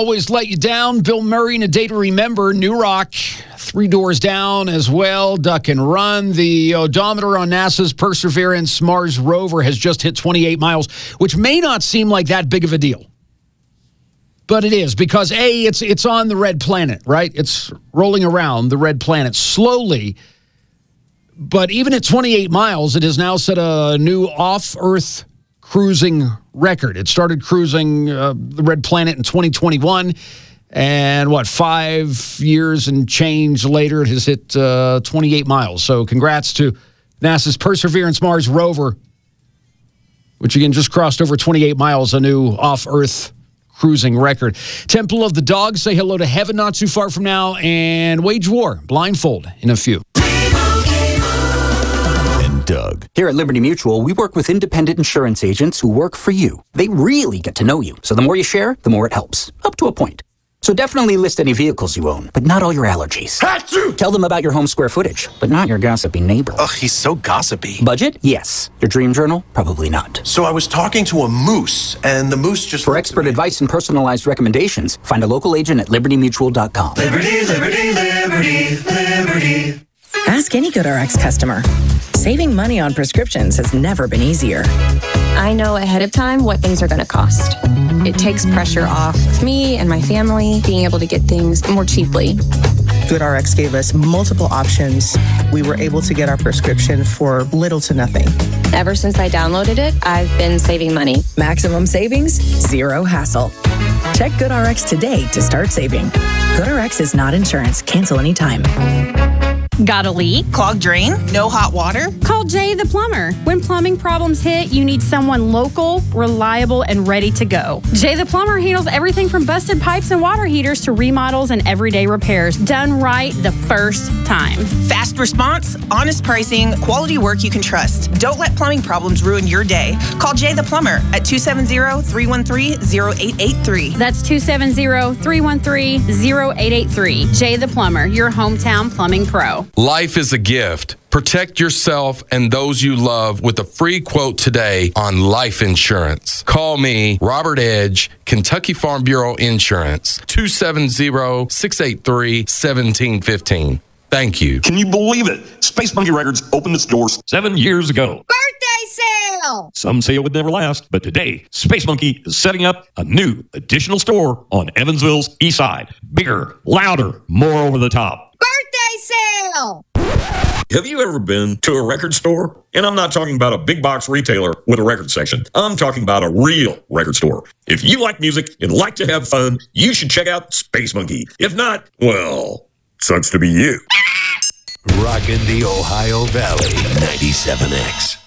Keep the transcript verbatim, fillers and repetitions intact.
Always Let You Down, Bill Murray, and A Day to Remember, New Rock, Three Doors Down as well, Duck and Run. The odometer on NASA's Perseverance Mars rover has just hit twenty-eight miles, which may not seem like that big of a deal. But it is, because A, it's it's on the red planet, right? It's rolling around the red planet slowly. But even at twenty-eight miles, it has now set a new off-Earth cruising record. It started cruising uh, the red planet in twenty twenty-one. And what, five years and change later, it has hit uh, twenty-eight miles. So congrats to NASA's Perseverance Mars rover, which again just crossed over twenty-eight miles, a new off-Earth cruising record. Temple of the Dog, say hello to heaven not too far from now, and wage war, blindfold in a few. And Doug. Here at Liberty Mutual, we work with independent insurance agents who work for you. They really get to know you. So the more you share, the more it helps. Up to a point. So definitely list any vehicles you own, but not all your allergies. Achoo! Tell them about your home square footage, but not your gossipy neighbor. Ugh, he's so gossipy. Budget? Yes. Your dream journal? Probably not. So I was talking to a moose, and the moose just... For expert advice and personalized recommendations, find a local agent at liberty mutual dot com. Liberty, liberty, liberty, liberty. Ask any GoodRx customer. Saving money on prescriptions has never been easier. I know ahead of time what things are going to cost. It takes pressure off of me and my family being able to get things more cheaply. GoodRx gave us multiple options. We were able to get our prescription for little to nothing. Ever since I downloaded it, I've been saving money. Maximum savings, zero hassle. Check GoodRx today to start saving. GoodRx is not insurance. Cancel anytime. Got a leak? Clogged drain? No hot water? Call Jay the Plumber. When plumbing problems hit, you need someone local, reliable, and ready to go. Jay the Plumber handles everything from busted pipes and water heaters to remodels and everyday repairs. Done right the first time. Fast response, honest pricing, quality work you can trust. Don't let plumbing problems ruin your day. Call Jay the Plumber at two seven zero, three one three, zero eight eight three. That's two seven zero, three one three, zero eight eight three. Jay the Plumber, your hometown plumbing pro. Life is a gift. Protect yourself and those you love with a free quote today on life insurance. Call me, Robert Edge, Kentucky Farm Bureau Insurance, two seven zero, six eight three, one seven one five. Thank you. Can you believe it? Space Monkey Records opened its doors seven years ago. Birthday sale! Some say it would never last, but today, Space Monkey is setting up a new additional store on Evansville's east side. Bigger, louder, more over the top. Birthday sale! Have you ever been to a record store? And I'm not talking about a big box retailer with a record section. I'm talking about a real record store. If you like music and like to have fun, you should check out Space Monkey. If not, well, sucks to be you. Rockin' the Ohio Valley, ninety-seven X.